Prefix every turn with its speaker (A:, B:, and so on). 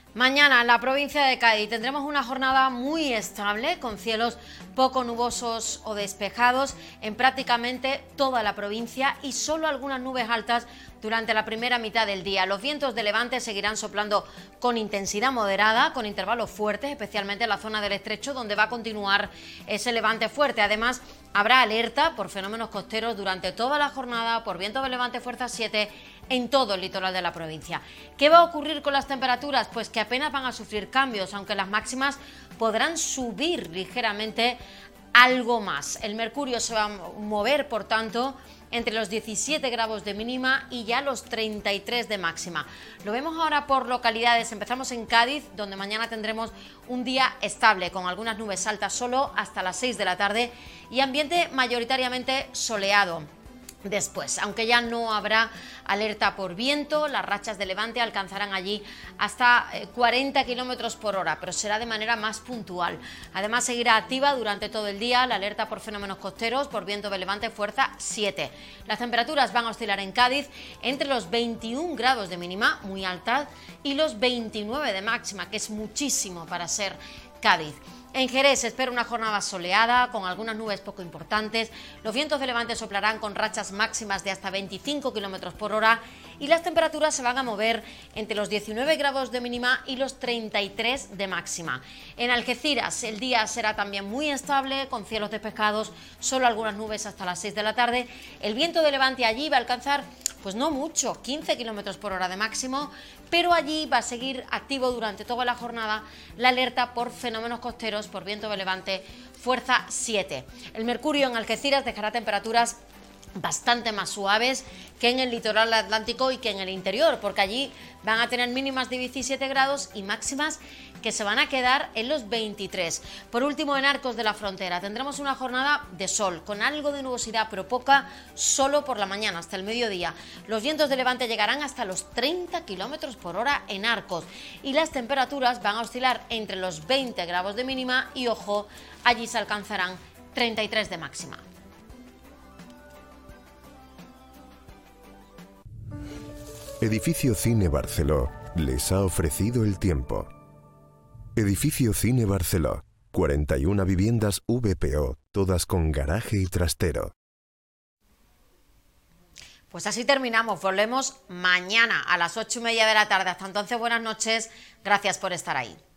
A: Mañana en la provincia de Cádiz tendremos una jornada muy estable, con cielos poco nubosos o despejados en prácticamente toda la provincia y solo algunas nubes altas durante la primera mitad del día. Los vientos de levante seguirán soplando con intensidad moderada, con intervalos fuertes, especialmente en la zona del estrecho, donde va a continuar ese levante fuerte. Además, habrá alerta por fenómenos costeros durante toda la jornada, por viento de levante fuerza 7 en todo el litoral de la provincia. ¿Qué va a ocurrir con las temperaturas? Pues que apenas van a sufrir cambios, aunque las máximas podrán subir ligeramente algo más. El mercurio se va a mover, por tanto, entre los 17 grados de mínima y ya los 33 de máxima. Lo vemos ahora por localidades. Empezamos en Cádiz, donde mañana tendremos un día estable, con algunas nubes altas solo hasta las 6 de la tarde y ambiente mayoritariamente soleado. Después, aunque ya no habrá alerta por viento, las rachas de levante alcanzarán allí hasta 40 kilómetros por hora, pero será de manera más puntual. Además, seguirá activa durante todo el día la alerta por fenómenos costeros por viento de levante fuerza 7. Las temperaturas van a oscilar en Cádiz entre los 21 grados de mínima, muy altas, y los 29 de máxima, que es muchísimo para ser Cádiz. En Jerez se espera una jornada soleada, con algunas nubes poco importantes. Los vientos de levante soplarán con rachas máximas de hasta 25 km por hora y las temperaturas se van a mover entre los 19 grados de mínima y los 33 de máxima. En Algeciras el día será también muy estable, con cielos despejados, solo algunas nubes hasta las 6 de la tarde. El viento de levante allí va a alcanzar, pues no mucho, 15 km por hora de máximo, pero allí va a seguir activo durante toda la jornada la alerta por fenómenos costeros por viento de levante fuerza 7. El mercurio en Algeciras dejará temperaturas bastante más suaves que en el litoral atlántico y que en el interior, porque allí van a tener mínimas de 17 grados y máximas que se van a quedar en los 23. Por último, en Arcos de la Frontera tendremos una jornada de sol, con algo de nubosidad, pero poca, solo por la mañana hasta el mediodía. Los vientos de levante llegarán hasta los 30 km por hora en Arcos y las temperaturas van a oscilar entre los 20 grados de mínima y, ojo, allí se alcanzarán 33 de máxima.
B: Edificio Cine Barceló les ha ofrecido el tiempo. Edificio Cine Barceló, 41 viviendas VPO, todas con garaje y trastero.
A: Pues así terminamos, volvemos mañana a las 8:30 de la tarde. Hasta entonces, buenas noches, gracias por estar ahí.